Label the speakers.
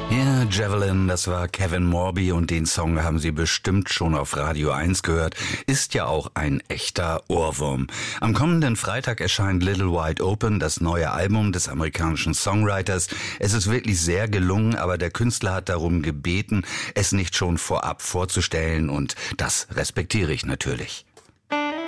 Speaker 1: Ja, Javelin, das war Kevin Morby und den Song haben Sie bestimmt schon auf Radio 1 gehört. Ist ja auch ein echter Ohrwurm. Am kommenden Freitag erscheint Little Wide Open, das neue Album des amerikanischen Songwriters. Es ist wirklich sehr gelungen, aber der Künstler hat darum gebeten, es nicht schon vorab vorzustellen und das respektiere ich natürlich.